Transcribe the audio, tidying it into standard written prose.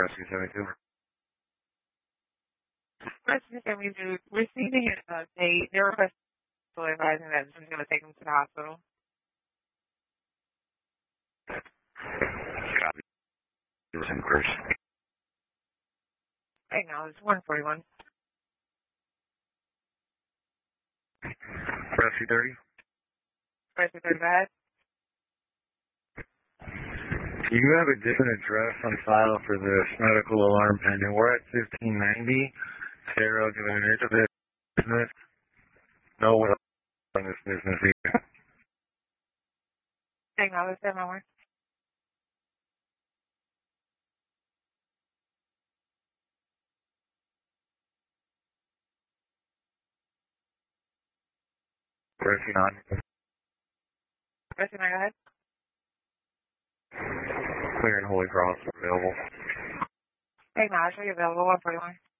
Rescue 72. Rescue 72, receiving an update. They're requesting advising that it's going to take them to the hospital. Copy. It was in course. Right now, it's 141. Rescue 30. Rescue 30, go ahead. Do you have a different address on file for this medical alarm pending? We're at 1590. Sarah doing an into this business. No one on this business either. Hang on, let's have more. Rescue 9. Rescue 9, go ahead. Clear and Holy Cross available. Hang on, I'll show you available 141.